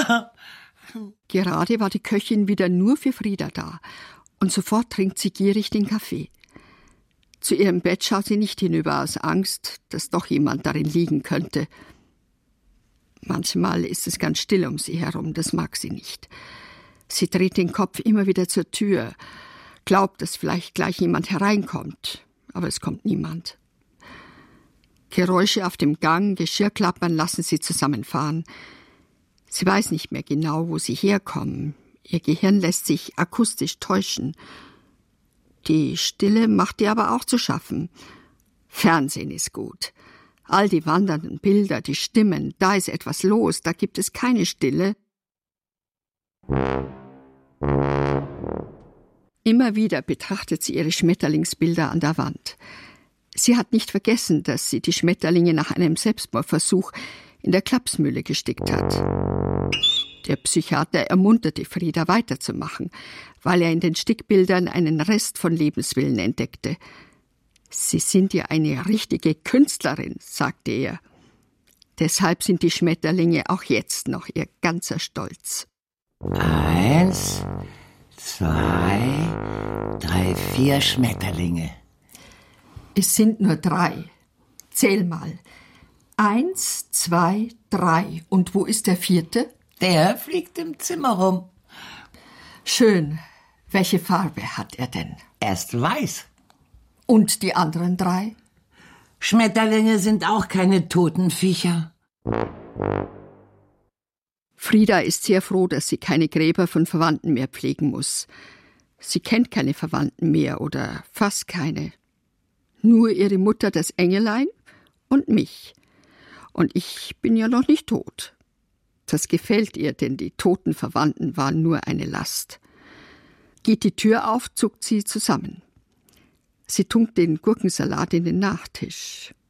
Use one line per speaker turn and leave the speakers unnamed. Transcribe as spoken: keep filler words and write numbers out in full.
Gerade war die Köchin wieder nur für Frida da und sofort trinkt sie gierig den Kaffee. Zu ihrem Bett schaut sie nicht hinüber aus Angst, dass doch jemand darin liegen könnte. Manchmal ist es ganz still um sie herum, das mag sie nicht. Sie dreht den Kopf immer wieder zur Tür, glaubt, dass vielleicht gleich jemand hereinkommt, aber es kommt niemand. Geräusche auf dem Gang, Geschirrklappern lassen sie zusammenfahren. Sie weiß nicht mehr genau, wo sie herkommen. Ihr Gehirn lässt sich akustisch täuschen. Die Stille macht ihr aber auch zu schaffen. Fernsehen ist gut. All die wandernden Bilder, die Stimmen, da ist etwas los, da gibt es keine Stille. Immer wieder betrachtet sie ihre Schmetterlingsbilder an der Wand. Sie hat nicht vergessen, dass sie die Schmetterlinge nach einem Selbstmordversuch in der Klapsmühle gestickt hat. Der Psychiater ermunterte Frida weiterzumachen, weil er in den Stickbildern einen Rest von Lebenswillen entdeckte. »Sie sind ja eine richtige Künstlerin«, sagte er. Deshalb sind die Schmetterlinge auch jetzt noch ihr ganzer Stolz.
Eins, zwei, drei, vier Schmetterlinge.
Es sind nur drei. Zähl mal. Eins, zwei, drei. Und wo ist der vierte?
Der fliegt im Zimmer rum.
Schön. Welche Farbe hat er denn?
Er ist weiß.
Und die anderen drei?
Schmetterlinge sind auch keine toten Viecher.
Frida ist sehr froh, dass sie keine Gräber von Verwandten mehr pflegen muss. Sie kennt keine Verwandten mehr oder fast keine. Nur ihre Mutter, das Engelein, und mich. Und ich bin ja noch nicht tot. Das gefällt ihr, denn die toten Verwandten waren nur eine Last. Geht die Tür auf, zuckt sie zusammen. Sie tunkt den Gurkensalat in den Nachtisch.